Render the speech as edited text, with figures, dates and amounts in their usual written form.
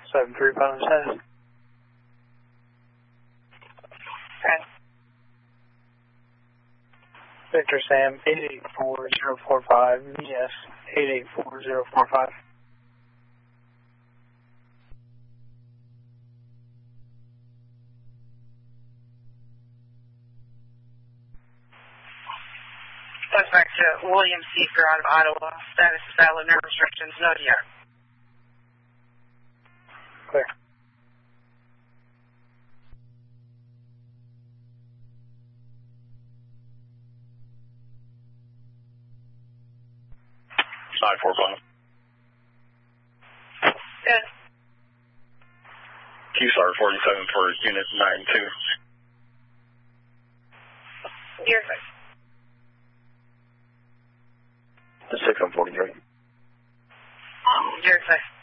73 final status. Okay. Victor Sam 884045, yes, 884045. Goes back to William Seeker out of Ottawa. Status is valid, no restrictions, no DR. Clear. Side 4 final. Good. QSAR 47 for unit 92. DR 6. The 6 on 43. DR 6.